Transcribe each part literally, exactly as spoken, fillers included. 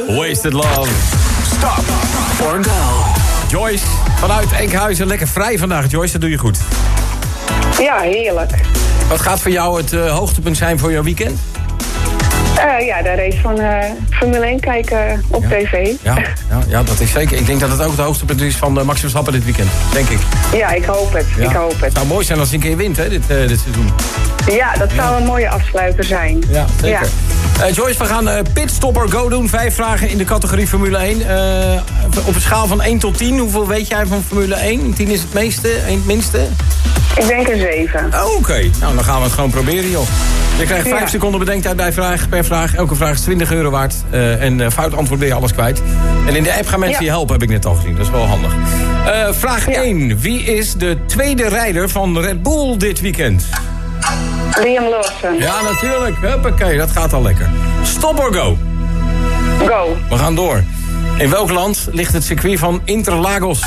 Wasted Love. Stop or go. Joyce, vanuit Enkhuizen. Lekker vrij vandaag, Joyce. Dat doe je goed. Ja, heerlijk. Wat gaat voor jou het uh, hoogtepunt zijn voor jouw weekend? Uh, ja, de race van uh, Formule één kijken op ja. tv. Ja, ja, ja, dat is zeker. Ik denk dat het ook het hoogtepunt is van uh, Max Verstappen dit weekend. Denk ik. Ja, ik hoop het. Ja. Ik hoop het. Het zou mooi zijn als hij een keer wint, hè, dit, uh, dit seizoen. Ja, dat zou ja. een mooie afsluiter zijn. Ja, zeker. Ja. Uh, Joyce, we gaan uh, Pit Stop or Go doen. Vijf vragen in de categorie Formule één. Uh, op een schaal van één tot tien. Hoeveel weet jij van Formule één? tien is het meeste, één het minste? Ik denk een zeven. Oké, okay. Nou dan gaan we het gewoon proberen, joh. Je krijgt vijf ja. seconden bedenktijd bij vraag, per vraag. Elke vraag is twintig euro waard. Uh, en uh, fout antwoord ben je alles kwijt. En in de app gaan mensen ja. je helpen, heb ik net al gezien. Dat is wel handig. Uh, vraag ja. één. Wie is de tweede rijder van Red Bull dit weekend? Liam Lawson. Ja, natuurlijk. Huppakee, dat gaat al lekker. Stop or go? Go. We gaan door. In welk land ligt het circuit van Interlagos?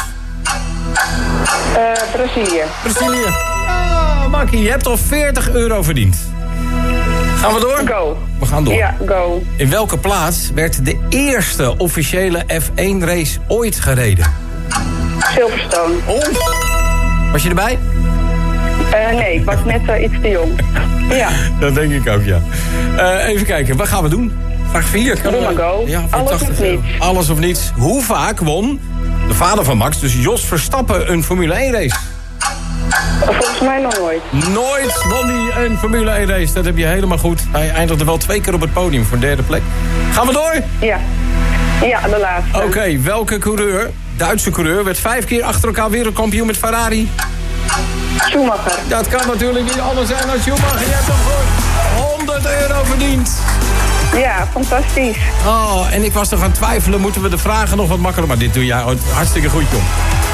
Uh, Brazilië. Brazilië. Ah, Makkie, je hebt al veertig euro verdiend. Gaan we door? Go. We gaan door. Ja, go. In welke plaats werd de eerste officiële F één race ooit gereden? Silverstone. Oh. Was je erbij? Uh, nee, ik was net uh, iets te jong. Ja. Dat denk ik ook, ja. Uh, even kijken, wat gaan we doen? Vraag vier. Doe maar go. Ja, alles of niets. Alles of niets. Hoe vaak won de vader van Max, dus Jos Verstappen, een Formule één race? Volgens mij nog nooit. Nooit won hij een Formule één race. Dat heb je helemaal goed. Hij eindigde wel twee keer op het podium voor derde plek. Gaan we door? Ja. Ja, de laatste. Oké, okay, welke coureur, Duitse coureur, werd vijf keer achter elkaar wereldkampioen met Ferrari? Schumacher. Dat kan natuurlijk niet anders zijn dan Schumacher. Je hebt toch voor honderd euro verdiend. Ja, fantastisch. Oh, en ik was toch aan het twijfelen, moeten we de vragen nog wat makkelijker? Maar dit doe jij hartstikke goed, John.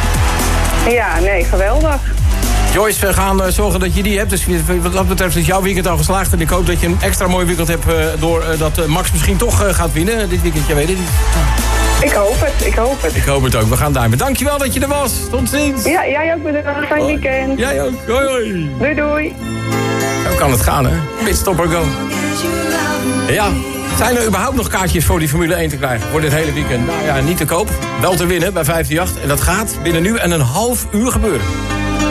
Ja, nee, geweldig. Joyce, we gaan uh, zorgen dat je die hebt. Dus wat dat betreft is jouw weekend al geslaagd. En ik hoop dat je een extra mooi weekend hebt... Uh, doordat uh, Max misschien toch uh, gaat winnen dit weekend. Je weet het niet. Ik hoop het, ik hoop het. Ik hoop het ook. We gaan daar. Dankjewel dat je er was. Tot ziens. Ja, jij ook bedankt. Fijn weekend. Jij ook. Hoi, hoi. Doei, doei. Zo kan het gaan, hè. Pit Stop or Go. Ja. Zijn er überhaupt nog kaartjes voor die Formule één te krijgen? Voor dit hele weekend? Nou ja, niet te koop. Wel te winnen bij vijf drie acht. En dat gaat binnen nu en een half uur gebeuren.